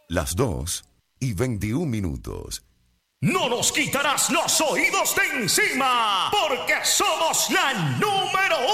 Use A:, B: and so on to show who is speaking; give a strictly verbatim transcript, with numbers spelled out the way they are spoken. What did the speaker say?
A: Las dos y veintiún minutos.
B: No nos quitarás los oídos de encima, porque somos la número